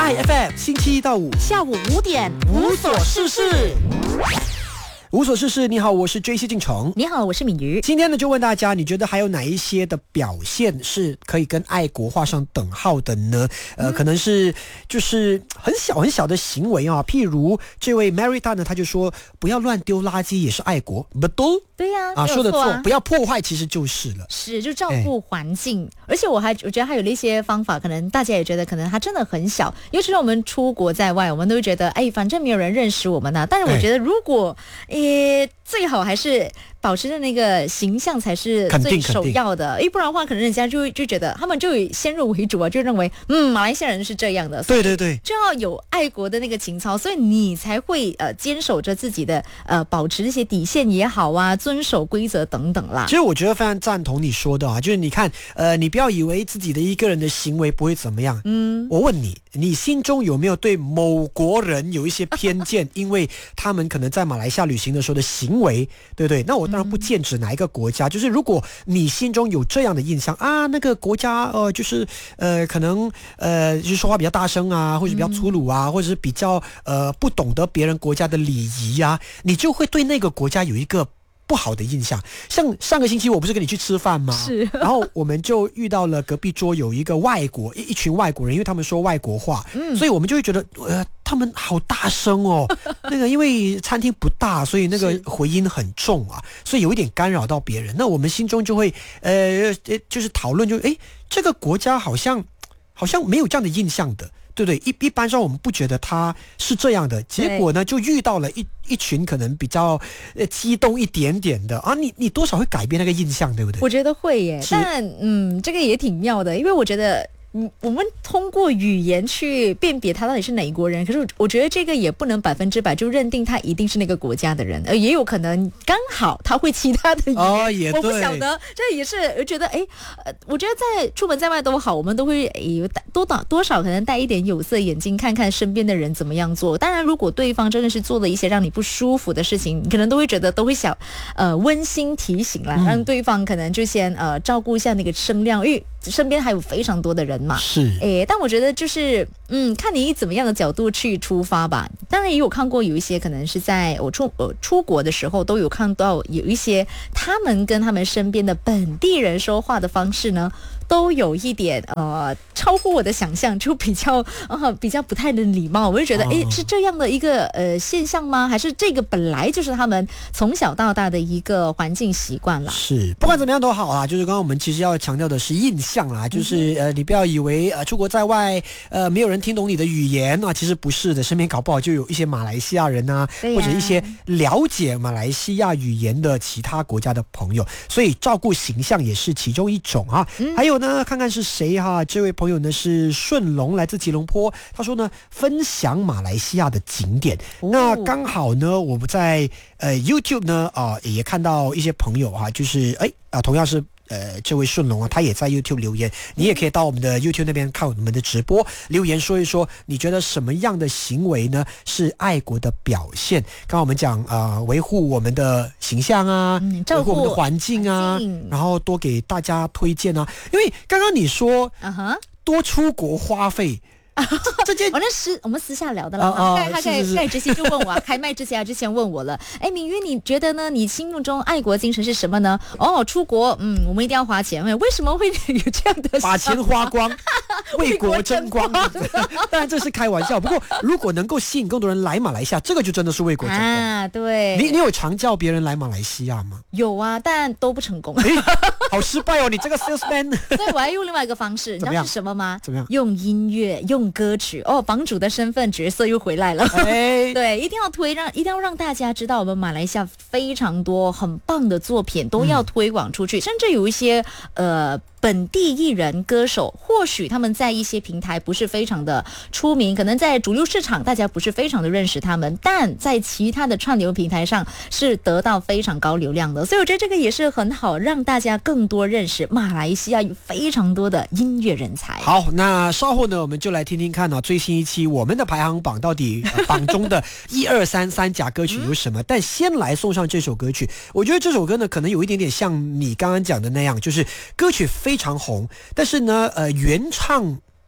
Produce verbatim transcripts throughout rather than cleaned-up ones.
I F M 星期一到五下午五点无所事事。 无所事事，你好，我是 J C 进城。 你好，我是敏瑜。 今天呢，就问大家，你觉得还有哪一些的表现是可以跟爱国画上等号的呢？呃，嗯、可能是就是很小很小的行为啊，譬如这位 Marita 呢，他就说不要乱丢垃圾也是爱国 ，betul？ 对呀、 啊，啊说的错， 啊、 不要破坏其实就是了。 是，就照顾环境。哎、而且我还我觉得还有一些方法，可能大家也觉得可能它真的很小，尤其是我们出国在外，我们都会觉得，哎，反正没有人认识我们呐、啊。但是我觉得，如果，诶。最好还是保持着那个形象才是最首要的，因为不然的话，可能人家就会就觉得他们就以先入为主啊，就认为嗯，马来西亚人是这样的， 对对对， 就要有爱国的那个情操，所以你才会呃坚守着自己的呃保持这些底线也好啊，遵守规则等等啦。 其实我觉得非常赞同你说的啊，就是你看呃，你不要以为自己的一个人的行为不会怎么样，嗯，我问你，你心中有没有对某国人有一些偏见？因为他们可能在马来西亚旅行的时候的行为，对不对？那我当然不剑指哪一个国家，嗯、就是如果你心中有这样的印象啊，那个国家呃，就是呃，可能呃，就是说话比较大声啊，或者比较粗鲁啊，嗯、或者是比较呃不懂得别人国家的礼仪啊，你就会对那个国家有一个不好的印象。像上个星期我不是跟你去吃饭吗？ 是。 然后我们就遇到了隔壁桌有一个外国一一群外国人，因为他们说外国话，嗯，所以我们就会觉得呃他们好大声哦，那个因为餐厅不大，所以那个回音很重啊，所以有一点干扰到别人。那我们心中就会呃就是讨论，就诶这个国家好像好像没有这样的印象的。对对，一一般上我们不觉得他是这样的，结果呢就遇到了一一群可能比较呃激动一点点的啊，你你多少会改变那个印象，对不对？ 我觉得会耶，但嗯，这个也挺妙的，因为我觉得。嗯，我们通过语言去辨别他到底是哪一国人，可是我觉得这个也不能百分之百就认定他一定是那个国家的人，呃，也有可能刚好他会其他的语言， 哦，也对， 我不晓得，这也是我觉得，哎，呃，我觉得在出门在外都好，我们都会有多多多少可能带一点有色眼镜，看看身边的人怎么样做。当然，如果对方真的是做了一些让你不舒服的事情，你可能都会觉得都会想，呃，温馨提醒啦，嗯、让对方可能就先呃照顾一下那个声量，因为身边还有非常多的人。 是， 诶，但我觉得就是，嗯，看你以怎么样的角度去出发吧。当然也有看过有一些可能是在我出呃出国的时候，都有看到有一些他们跟他们身边的本地人说话的方式呢，都有一点呃超乎我的想象，就比较呃比较不太的礼貌。我就觉得，诶，是这样的一个呃现象吗？还是这个本来就是他们从小到大的一个环境习惯啦？ 是，不管怎么样都好啊。就是刚刚我们其实要强调的是印象啦，就是呃你不要以为呃出国在外呃没有人听懂你的语言啊，其实不是的，身边搞不好就有一些马来西亚人啊，或者一些了解马来西亚语言的其他国家的朋友，所以照顾形象也是其中一种啊。嗯、还有呢，看看是谁哈、啊？这位朋友呢是顺龙，来自吉隆坡，他说呢分享马来西亚的景点。哦、那刚好呢，我们在呃 YouTube 呢啊、呃、也看到一些朋友哈、啊，就是哎啊、呃、同样是。呃，这位顺龙啊，他也在 YouTube 留言，你也可以到我们的 YouTube 那边看我们的直播，留言说一说，你觉得什么样的行为呢是爱国的表现？刚刚我们讲啊、呃，维护我们的形象啊，嗯、维护我们的环境啊，然后多给大家推荐啊，因为刚刚你说，啊哈，多出国花费。 这件我那私我们私下聊的了，他他可以他直接就问我、啊，开麦之前啊之前问我了，哎，敏瑜你觉得呢？你心目中爱国精神是什么呢？哦，出国，嗯，我们一定要花钱，为什么会有这样的？ 把钱花光，为国争光。当然这是开玩笑，不过如果能够吸引更多人来马来西亚，这个就真的是为国争光啊！对， 你你有常叫别人来马来西亚吗？ 有啊，但都不成功。 好失败哦，你这个 salesman。 所以我要用另外一个方式，你知道是什么吗？ 怎么样？ 用音乐，用歌曲哦，房主的身份角色又回来了。哎、对，一定要推让，一定要让大家知道我们马来西亚非常多很棒的作品都要推广出去，嗯、甚至有一些呃。本地艺人歌手，或许他们在一些平台不是非常的出名，可能在主流市场大家不是非常的认识他们，但在其他的串流平台上是得到非常高流量的，所以我觉得这个也是很好，让大家更多认识马来西亚有非常多的音乐人才。 好，那稍后呢，我们就来听听看啊，最新一期我们的排行榜到底、呃、榜中的一二三三甲歌曲有什么？但先来送上这首歌曲，我觉得这首歌呢，可能有一点点像你刚刚讲的那样，就是歌曲非。非常红，但是呢，呃，原唱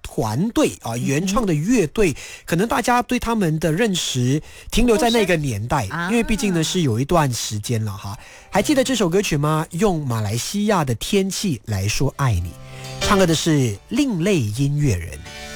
团队啊，原创的乐队，可能大家对他们的认识停留在那个年代，因为毕竟呢是有一段时间了哈。还记得这首歌曲吗？用马来西亚的天气来说爱你，唱歌的是另类音乐人。